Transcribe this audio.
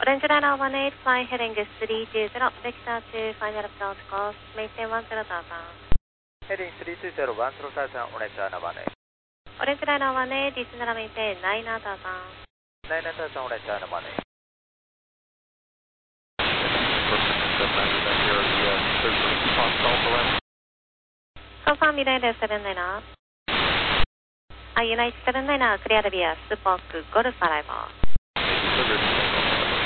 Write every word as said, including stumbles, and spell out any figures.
Orange Liner one eight, flying heading three two zero, Victor to final approach course, maintain one zero thousand. Heading three two zero, one zero thousand, Orange Liner one eight. Orange Liner one eight, descend and maintain nine thousand. nine thousand, Orange Liner one eight. Confirm United seven nine up. Uh, United seven nine up, clear to be a Spock Golf arrival.